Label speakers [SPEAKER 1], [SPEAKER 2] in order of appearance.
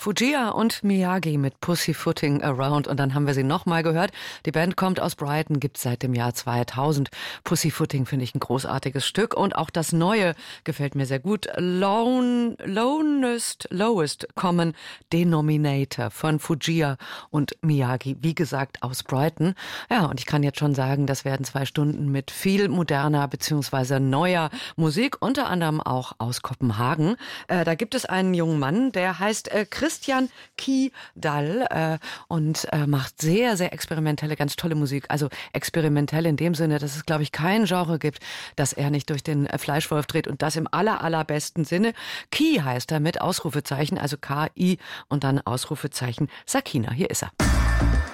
[SPEAKER 1] Fujia und Miyagi mit Pussyfooting Around. Und dann haben wir sie nochmal gehört. Die Band kommt aus Brighton, gibt es seit dem Jahr 2000. Pussyfooting finde ich ein großartiges Stück. Und auch das Neue gefällt mir sehr gut. Lowest Common Denominator von Fujia und Miyagi. Wie gesagt, aus Brighton. Ja, und ich kann jetzt schon sagen, das werden 2 Stunden mit viel moderner bzw. neuer Musik. Unter anderem auch aus Kopenhagen. Da gibt es einen jungen Mann, der heißt Christian Kiedal und macht sehr, sehr experimentelle, ganz tolle Musik. Also experimentell in dem Sinne, dass es, glaube ich, kein Genre gibt, das er nicht durch den Fleischwolf dreht und das im allerbesten Sinne. Ki heißt er mit Ausrufezeichen, also K-I und dann Ausrufezeichen Sakina. Hier ist er.